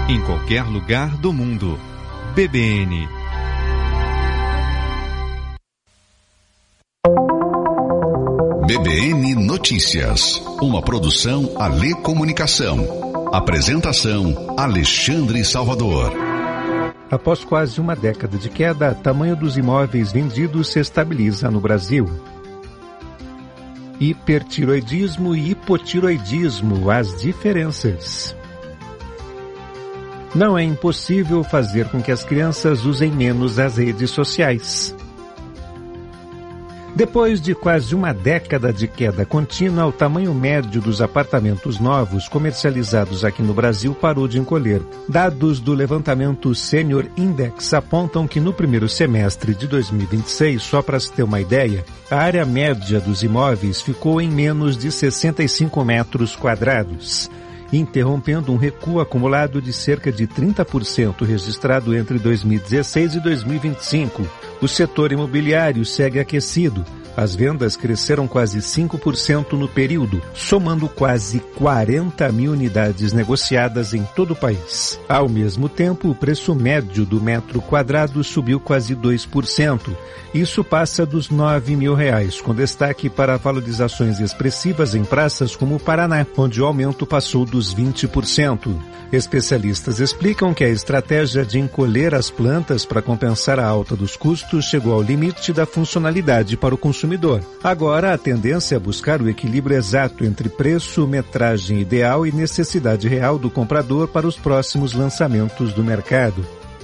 em qualquer lugar do mundo. BBN. BBN Notícias, uma produção Alê Comunicação. Apresentação Alexandre Salvador. Após quase uma década de queda, o tamanho dos imóveis vendidos se estabiliza no Brasil. Hipertiroidismo e hipotiroidismo, as diferenças. Não é impossível fazer com que as crianças usem menos as redes sociais. Depois de quase uma década de queda contínua, o tamanho médio dos apartamentos novos comercializados aqui no Brasil parou de encolher. Dados do levantamento Senior Index apontam que no primeiro semestre de 2026, só para se ter uma ideia, a área média dos imóveis ficou em menos de 65 metros quadrados, interrompendo um recuo acumulado de cerca de 30% registrado entre 2016 e 2025. O setor imobiliário segue aquecido. As vendas cresceram quase 5% no período, somando quase 40 mil unidades negociadas em todo o país. Ao mesmo tempo, o preço médio do metro quadrado subiu quase 2%. Isso passa dos R$9 mil, com destaque para valorizações expressivas em praças como o Paraná, onde o aumento passou dos 20%. Especialistas explicam que a estratégia de encolher as plantas para compensar a alta dos custos chegou ao limite da funcionalidade para o consumidor. Agora, a tendência é buscar o equilíbrio exato entre preço, metragem ideal e necessidade real do comprador para os próximos lançamentos do mercado.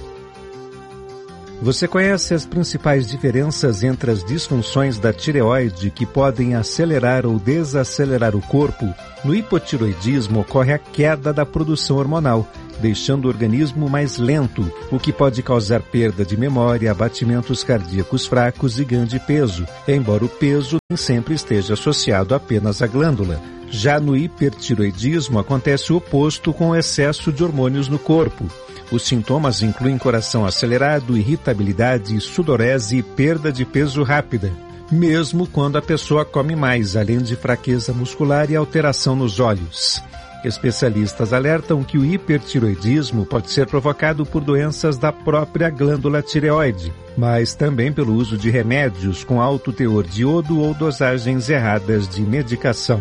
Você conhece as principais diferenças entre as disfunções da tireoide que podem acelerar ou desacelerar o corpo? No hipotiroidismo ocorre a queda da produção hormonal, deixando o organismo mais lento, o que pode causar perda de memória, abatimentos cardíacos fracos e ganho de peso, embora o peso nem sempre esteja associado apenas à glândula. Já no hipertiroidismo acontece o oposto com o excesso de hormônios no corpo. Os sintomas incluem coração acelerado, irritabilidade, sudorese e perda de peso rápida, mesmo quando a pessoa come mais, além de fraqueza muscular e alteração nos olhos. Especialistas alertam que o hipertiroidismo pode ser provocado por doenças da própria glândula tireoide, mas também pelo uso de remédios com alto teor de iodo ou dosagens erradas de medicação.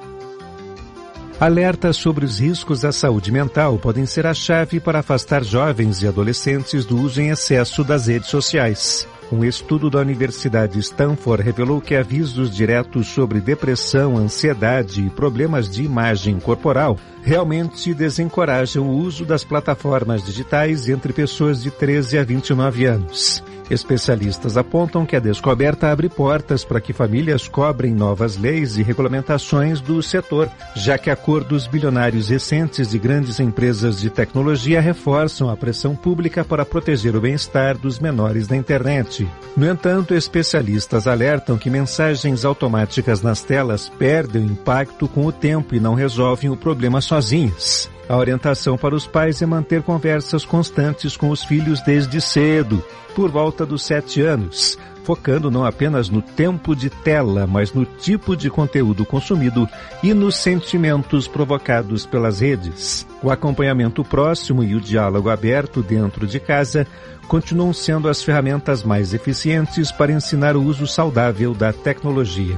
Alertas sobre os riscos à saúde mental podem ser a chave para afastar jovens e adolescentes do uso em excesso das redes sociais. Um estudo da Universidade Stanford revelou que avisos diretos sobre depressão, ansiedade e problemas de imagem corporal realmente desencorajam o uso das plataformas digitais entre pessoas de 13 a 29 anos. Especialistas apontam que a descoberta abre portas para que famílias cobrem novas leis e regulamentações do setor, já que acordos bilionários recentes de grandes empresas de tecnologia reforçam a pressão pública para proteger o bem-estar dos menores na internet. No entanto, especialistas alertam que mensagens automáticas nas telas perdem o impacto com o tempo e não resolvem o problema sozinhas. A orientação para os pais é manter conversas constantes com os filhos desde cedo, por volta dos 7 anos, focando não apenas no tempo de tela, mas no tipo de conteúdo consumido e nos sentimentos provocados pelas redes. O acompanhamento próximo e o diálogo aberto dentro de casa continuam sendo as ferramentas mais eficientes para ensinar o uso saudável da tecnologia.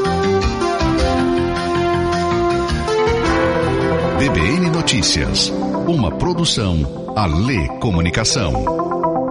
BBN Notícias, uma produção Alê Comunicação.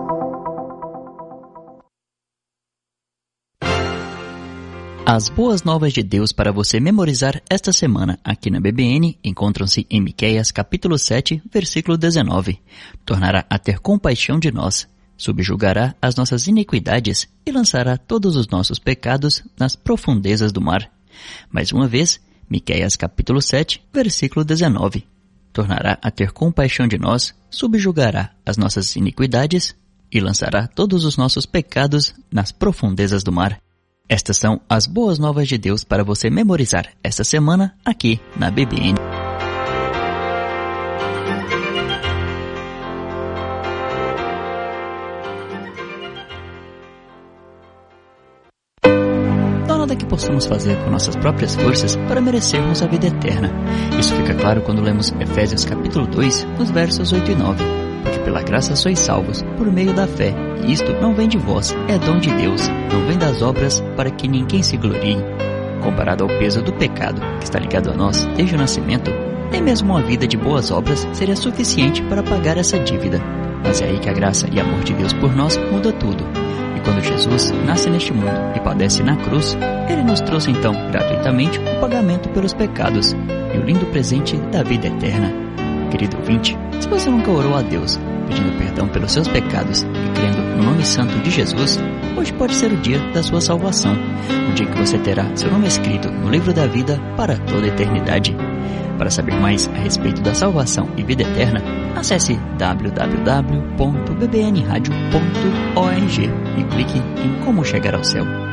As boas novas de Deus para você memorizar esta semana aqui na BBN encontram-se em Miqueias capítulo 7, versículo 19. Tornará a ter compaixão de nós, subjugará as nossas iniquidades e lançará todos os nossos pecados nas profundezas do mar. Mais uma vez, Miqueias capítulo 7, versículo 19. Tornará a ter compaixão de nós, subjugará as nossas iniquidades e lançará todos os nossos pecados nas profundezas do mar. Estas são as boas novas de Deus para você memorizar esta semana aqui na BBN. nada que possamos fazer com nossas próprias forças para merecermos a vida eterna. Isso fica claro quando lemos Efésios capítulo 2, nos versos 8 e 9. Porque pela graça sois salvos, por meio da fé, e isto não vem de vós, é dom de Deus, não vem das obras, para que ninguém se glorie. Comparado ao peso do pecado que está ligado a nós desde o nascimento, nem mesmo uma vida de boas obras seria suficiente para pagar essa dívida. Mas é aí que a graça e amor de Deus por nós muda tudo. E quando Jesus nasce neste mundo e padece na cruz, Ele nos trouxe então gratuitamente o pagamento pelos pecados e o lindo presente da vida eterna. Querido ouvinte, se você nunca orou a Deus, pedindo perdão pelos seus pecados e crendo no nome santo de Jesus, hoje pode ser o dia da sua salvação, o dia que você terá seu nome escrito no livro da vida para toda a eternidade. Para saber mais a respeito da salvação e vida eterna, acesse www.bbnradio.org e clique em Como Chegar ao Céu.